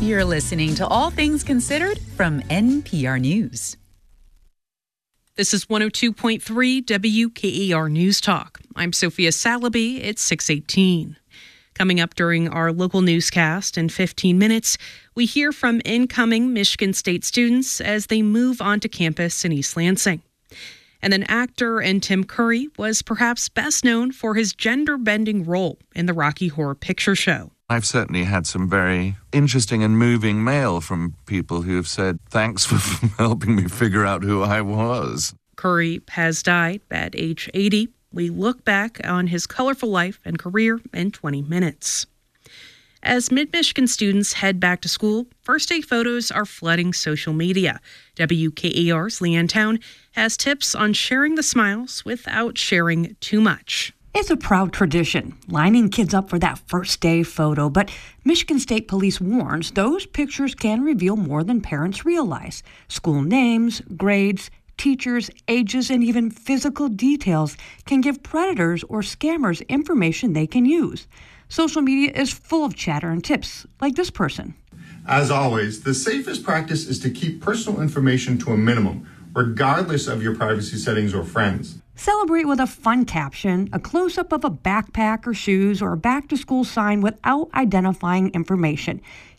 You're listening to All Things Considered from NPR News. This is 102.3 WKER News Talk. I'm Sophia Salaby. It's 6:18. Coming up during our local newscast in 15 minutes, we hear from incoming Michigan State students as they move onto campus in East Lansing. And then actor and Tim Curry was perhaps best known for his gender-bending role in the Rocky Horror Picture Show. I've certainly had some very interesting and moving mail from people who have said, thanks for helping me figure out who I was. Curry has died at age 80. We look back on his colorful life and career in 20 minutes. As Mid-Michigan students head back to school, first-day photos are flooding social media. WKER's Leanne Town has tips on sharing the smiles without sharing too much. It's a proud tradition, lining kids up for that first day photo, but Michigan State Police warns those pictures can reveal more than parents realize. School names, grades, teachers, ages, and even physical details can give predators or scammers information they can use. Social media is full of chatter and tips, like this person. As always, the safest practice is to keep personal information to a minimum, regardless of your privacy settings or friends. Celebrate with a fun caption, a close-up of a backpack or shoes, or a back-to-school sign without identifying information.